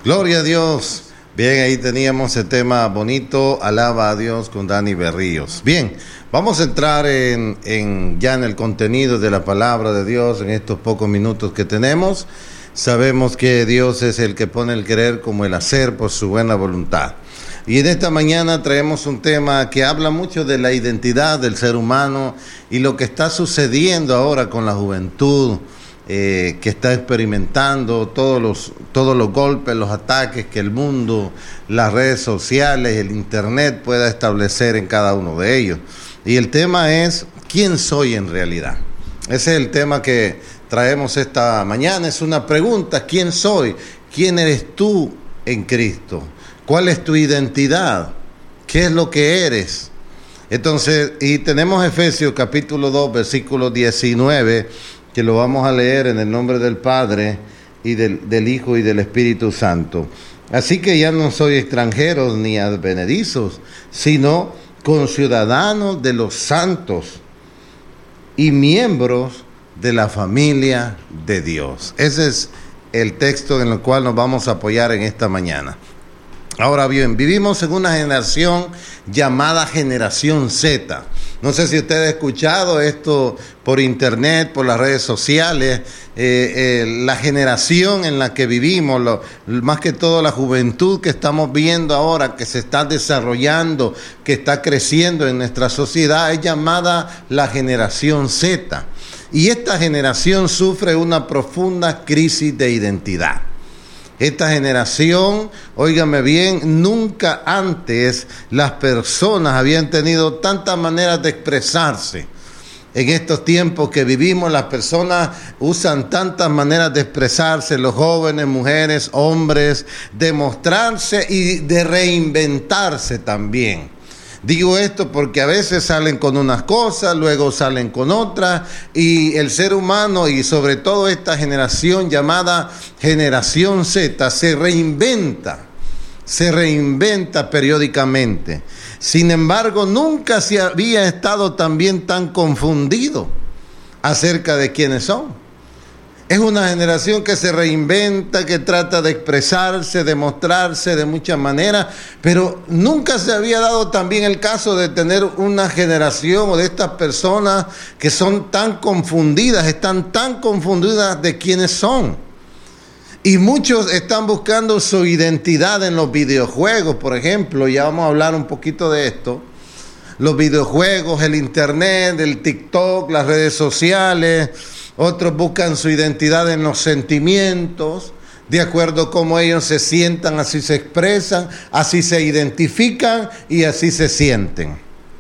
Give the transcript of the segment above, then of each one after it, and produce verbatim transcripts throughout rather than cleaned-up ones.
Gloria a Dios. Bien, ahí teníamos el tema bonito, alaba a Dios con Dani Berríos. Bien, vamos a entrar en, en ya en el contenido de la palabra de Dios en estos pocos minutos que tenemos. Sabemos que Dios es el que pone el querer como el hacer por su buena voluntad. Y en esta mañana traemos un tema que habla mucho de la identidad del ser humano y lo que está sucediendo ahora con la juventud, eh, que está experimentando todos los, todos los golpes, los ataques que el mundo, las redes sociales, el internet pueda establecer en cada uno de ellos. Y el tema es, ¿quién soy en realidad? Ese es el tema que traemos esta mañana. Es una pregunta, ¿quién soy? ¿Quién eres tú en Cristo? ¿Cuál es tu identidad? ¿Qué es lo que eres? Entonces, y tenemos Efesios capítulo dos, versículo diecinueve, que lo vamos a leer en el nombre del Padre, y del, del Hijo y del Espíritu Santo. Así que ya no soy extranjeros ni advenedizos, sino conciudadanos de los santos y miembros de la familia de Dios. Ese es el texto en el cual nos vamos a apoyar en esta mañana. Ahora bien, vivimos en una generación llamada generación Z. No sé si usted ha escuchado esto por internet, por las redes sociales, eh, eh, la generación en la que vivimos, lo, más que todo la juventud que estamos viendo ahora, que se está desarrollando, que está creciendo en nuestra sociedad, es llamada la generación Z. Y esta generación sufre una profunda crisis de identidad. Esta generación, óigame bien, nunca antes las personas habían tenido tantas maneras de expresarse. En estos tiempos que vivimos, las personas usan tantas maneras de expresarse, los jóvenes, mujeres, hombres, de mostrarse y de reinventarse también. Digo esto porque a veces salen con unas cosas, luego salen con otras, y el ser humano, y sobre todo esta generación llamada generación Z, se reinventa, se reinventa periódicamente. Sin embargo, nunca se había estado también tan confundido acerca de quiénes son. Es una generación que se reinventa, que trata de expresarse, de mostrarse de muchas maneras, pero nunca se había dado también el caso de tener una generación o de estas personas que son tan confundidas, están tan confundidas de quiénes son. Y muchos están buscando su identidad en los videojuegos, por ejemplo. Ya vamos a hablar un poquito de esto. Los videojuegos, el internet, el TikTok, las redes sociales. Otros buscan su identidad en los sentimientos, de acuerdo a cómo ellos se sientan, así se expresan, así se identifican y así se sienten.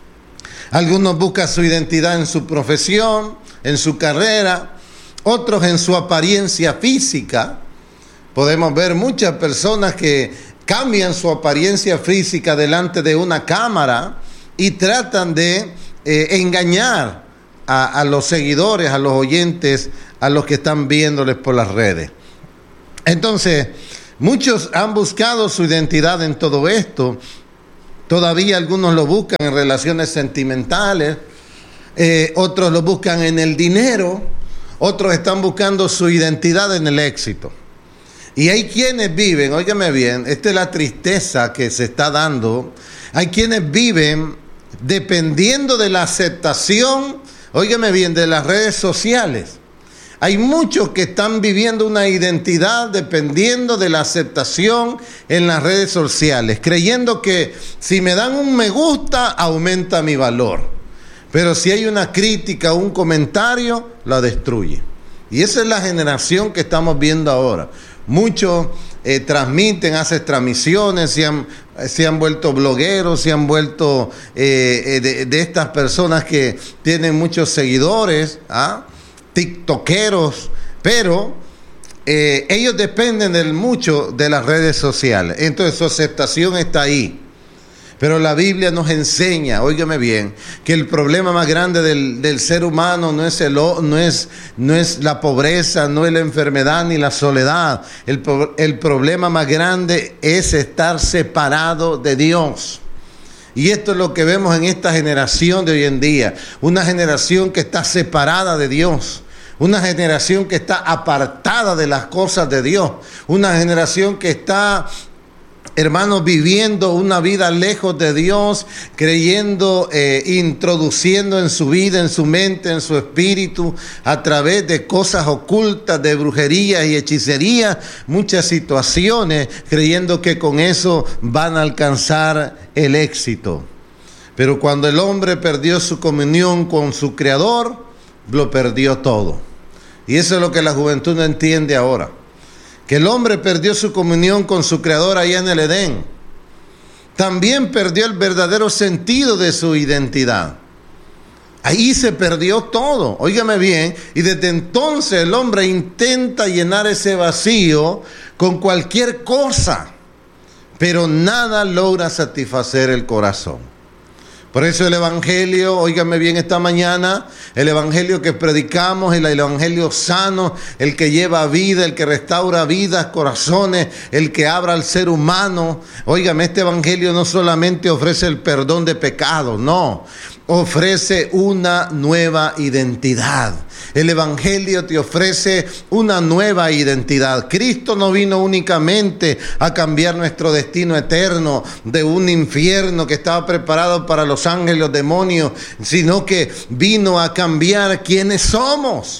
Algunos buscan su identidad en su profesión, en su carrera, otros en su apariencia física. Podemos ver muchas personas que cambian su apariencia física delante de una cámara y tratan de eh, engañar A, a los seguidores, a los oyentes, a los que están viéndoles por las redes. Entonces, muchos han buscado su identidad en todo esto. Todavía algunos lo buscan en relaciones sentimentales, eh, otros lo buscan en el dinero, otros están buscando su identidad en el éxito. Y hay quienes viven, óigame bien, esta es la tristeza que se está dando, hay quienes viven dependiendo de la aceptación, óigame bien, de las redes sociales. Hay muchos que están viviendo una identidad dependiendo de la aceptación en las redes sociales, creyendo que si me dan un me gusta, aumenta mi valor. Pero si hay una crítica o un comentario, la destruye. Y esa es la generación que estamos viendo ahora. Muchos eh, transmiten, hacen transmisiones, se han, se han vuelto blogueros, se han vuelto eh, de, de estas personas que tienen muchos seguidores, ¿ah? tiktokeros, pero eh, ellos dependen del mucho de las redes sociales. Entonces su aceptación está ahí. Pero la Biblia nos enseña, óigame bien, que el problema más grande del, del ser humano no es, el, no, es, no es la pobreza, no es la enfermedad ni la soledad. El, el problema más grande es estar separado de Dios. Y esto es lo que vemos en esta generación de hoy en día. Una generación que está separada de Dios. Una generación que está apartada de las cosas de Dios. Una generación que está, hermanos, viviendo una vida lejos de Dios, creyendo, eh, introduciendo en su vida, en su mente, en su espíritu, a través de cosas ocultas, de brujería y hechicería, muchas situaciones, creyendo que con eso van a alcanzar el éxito. Pero cuando el hombre perdió su comunión con su Creador, lo perdió todo. Y eso es lo que la juventud no entiende ahora. Que el hombre perdió su comunión con su Creador allá en el Edén. También perdió el verdadero sentido de su identidad. Ahí se perdió todo, óigame bien, y desde entonces el hombre intenta llenar ese vacío con cualquier cosa, pero nada logra satisfacer el corazón. Por eso el evangelio, óigame bien esta mañana, el evangelio que predicamos, el evangelio sano, el que lleva vida, el que restaura vidas, corazones, el que abra al ser humano. Óigame, este evangelio no solamente ofrece el perdón de pecados, no, ofrece una nueva identidad. El evangelio te ofrece una nueva identidad. Cristo no vino únicamente a cambiar nuestro destino eterno de un infierno que estaba preparado para los ángeles y los demonios, sino que vino a cambiar quiénes somos.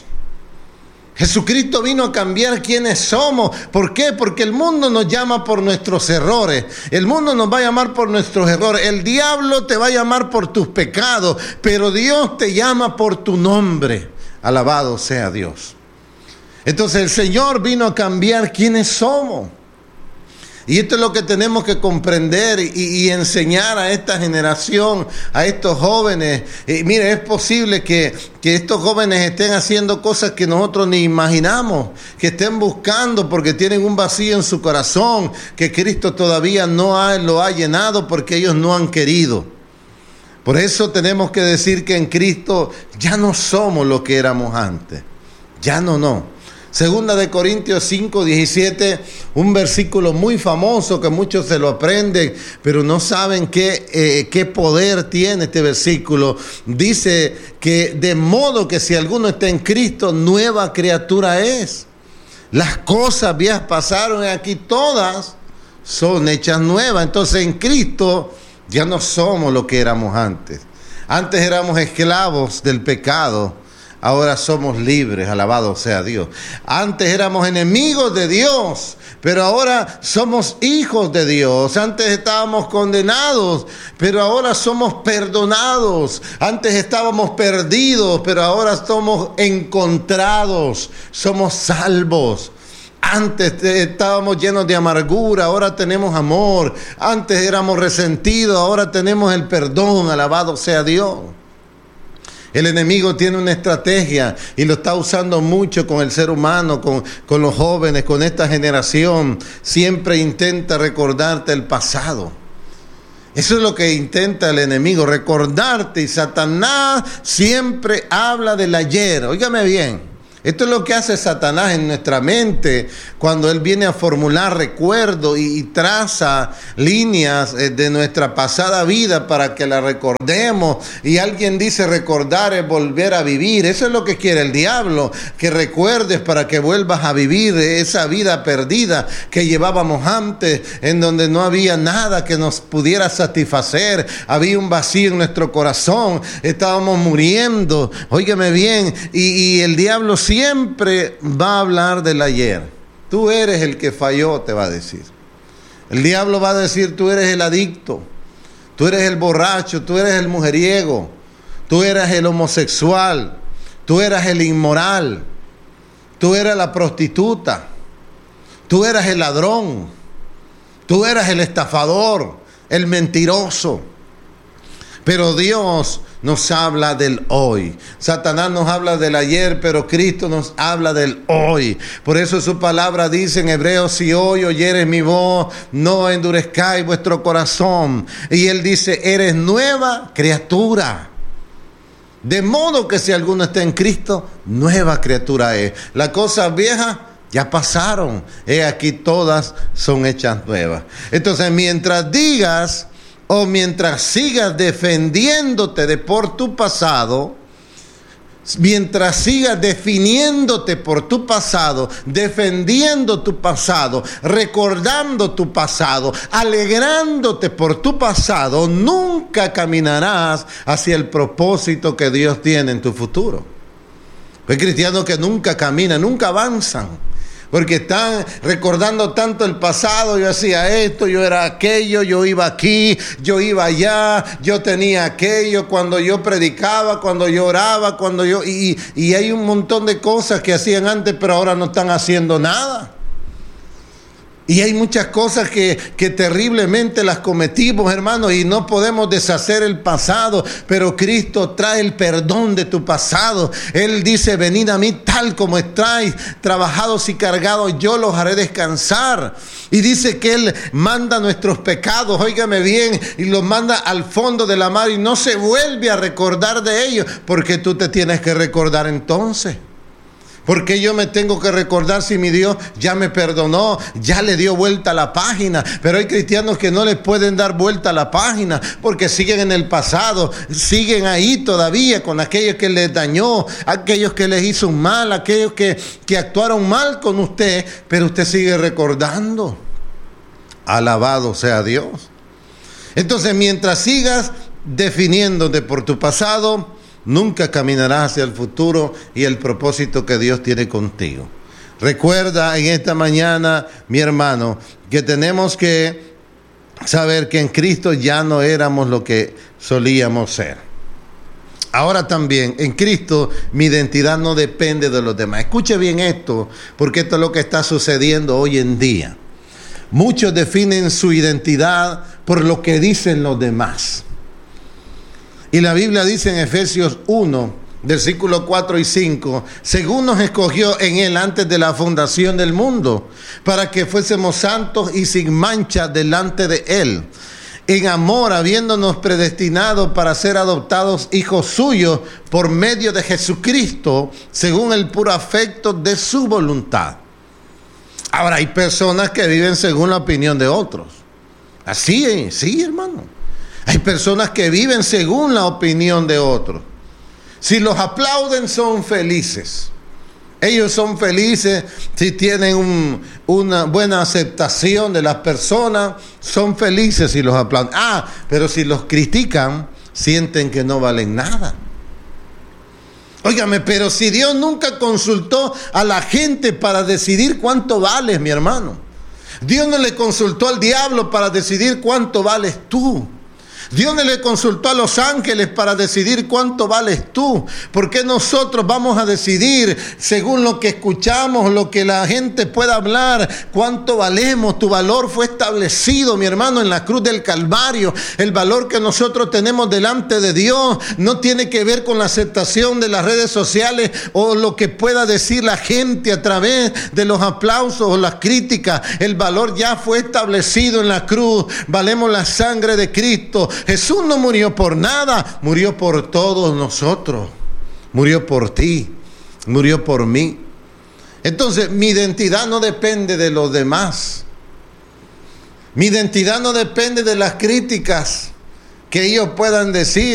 Jesucristo vino a cambiar quiénes somos. ¿Por qué? Porque el mundo nos llama por nuestros errores. El mundo nos va a llamar por nuestros errores. El diablo te va a llamar por tus pecados, pero Dios te llama por tu nombre. Alabado sea Dios. Entonces el Señor vino a cambiar quiénes somos. Y esto es lo que tenemos que comprender y, y enseñar a esta generación, a estos jóvenes. Y mire, es posible que, que estos jóvenes estén haciendo cosas que nosotros ni imaginamos, que estén buscando porque tienen un vacío en su corazón, que Cristo todavía no ha, lo ha llenado porque ellos no han querido. Por eso tenemos que decir que en Cristo ya no somos lo que éramos antes. Ya no, no. Segunda de Corintios cinco, diecisiete, un versículo muy famoso que muchos se lo aprenden, pero no saben qué, eh, qué poder tiene este versículo. Dice que de modo que si alguno está en Cristo, nueva criatura es. Las cosas viejas pasaron y aquí todas son hechas nuevas. Entonces en Cristo ya no somos lo que éramos antes. Antes éramos esclavos del pecado. Ahora somos libres, alabado sea Dios. Antes éramos enemigos de Dios, pero ahora somos hijos de Dios. Antes estábamos condenados, pero ahora somos perdonados. Antes estábamos perdidos, pero ahora somos encontrados. Somos salvos. Antes estábamos llenos de amargura, ahora tenemos amor. Antes éramos resentidos, ahora tenemos el perdón, alabado sea Dios. El enemigo tiene una estrategia y lo está usando mucho con el ser humano, con, con los jóvenes, con esta generación. Siempre intenta recordarte el pasado. Eso es lo que intenta el enemigo, recordarte. Y Satanás siempre habla del ayer. Óigame bien. Esto es lo que hace Satanás en nuestra mente cuando él viene a formular recuerdos y, y traza líneas de nuestra pasada vida para que la recordemos. Y alguien dice recordar es volver a vivir. Eso es lo que quiere el diablo, que recuerdes para que vuelvas a vivir esa vida perdida que llevábamos antes, en donde no había nada que nos pudiera satisfacer. Había un vacío en nuestro corazón, estábamos muriendo. Óigame bien, y, y el diablo siempre Siempre va a hablar del ayer. Tú eres el que falló, te va a decir. El diablo va a decir, tú eres el adicto, tú eres el borracho, tú eres el mujeriego, tú eres el homosexual, tú eras el inmoral, tú eras la prostituta, tú eras el ladrón, tú eras el estafador, el mentiroso. Pero Dios nos habla del hoy. Satanás nos habla del ayer, pero Cristo nos habla del hoy. Por eso su palabra dice en Hebreos, si hoy oyeres mi voz, no endurezcáis vuestro corazón. Y él dice, eres nueva criatura. De modo que si alguno está en Cristo, nueva criatura es. Las cosas viejas ya pasaron. He aquí todas son hechas nuevas. Entonces, mientras digas o mientras sigas defendiéndote de por tu pasado, mientras sigas definiéndote por tu pasado, defendiendo tu pasado, recordando tu pasado, alegrándote por tu pasado, nunca caminarás hacia el propósito que Dios tiene en tu futuro. Hay cristianos que nunca caminan, nunca avanzan, porque están recordando tanto el pasado. Yo hacía esto, yo era aquello, yo iba aquí, yo iba allá, yo tenía aquello, cuando yo predicaba, cuando yo oraba, cuando yo... Y, y hay un montón de cosas que hacían antes, pero ahora no están haciendo nada. Y hay muchas cosas que, que terriblemente las cometimos, hermanos, y no podemos deshacer el pasado, pero Cristo trae el perdón de tu pasado. Él dice: venid a mí tal como estáis, trabajados y cargados, yo los haré descansar. Y dice que Él manda nuestros pecados, óigame bien, y los manda al fondo de la mar y no se vuelve a recordar de ellos, porque tú te tienes que recordar entonces. ¿Por qué yo me tengo que recordar si mi Dios ya me perdonó, ya le dio vuelta a la página? Pero hay cristianos que no les pueden dar vuelta a la página porque siguen en el pasado, siguen ahí todavía con aquellos que les dañó, aquellos que les hizo un mal, aquellos que, que actuaron mal con usted, pero usted sigue recordando. Alabado sea Dios. Entonces, mientras sigas definiéndote por tu pasado, nunca caminarás hacia el futuro y el propósito que Dios tiene contigo. Recuerda en esta mañana, mi hermano, que tenemos que saber que en Cristo ya no éramos lo que solíamos ser. Ahora también, en Cristo, mi identidad no depende de los demás. Escuche bien esto, porque esto es lo que está sucediendo hoy en día. Muchos definen su identidad por lo que dicen los demás. Y la Biblia dice en Efesios uno, versículos cuatro y cinco, según nos escogió en Él antes de la fundación del mundo, para que fuésemos santos y sin mancha delante de Él, en amor, habiéndonos predestinado para ser adoptados hijos suyos por medio de Jesucristo, según el puro afecto de su voluntad. Ahora, hay personas que viven según la opinión de otros. Así es, sí, hermano. Hay personas que viven según la opinión de otros. Si los aplauden, son felices. Ellos son felices si tienen un, una buena aceptación de las personas. Son felices si los aplauden. Ah, pero si los critican, sienten que no valen nada. Óigame, pero si Dios nunca consultó a la gente para decidir cuánto vales, mi hermano. Dios no le consultó al diablo para decidir cuánto vales tú. Dios no le consultó a los ángeles para decidir cuánto vales tú. ¿Por qué nosotros vamos a decidir según lo que escuchamos, lo que la gente pueda hablar, cuánto valemos? Tu valor fue establecido, mi hermano, en la cruz del Calvario. El valor que nosotros tenemos delante de Dios no tiene que ver con la aceptación de las redes sociales o lo que pueda decir la gente a través de los aplausos o las críticas. El valor ya fue establecido en la cruz. Valemos la sangre de Cristo. Jesús no murió por nada, murió por todos nosotros, murió por ti, murió por mí. Entonces, mi identidad no depende de los demás. Mi identidad no depende de las críticas que ellos puedan decir.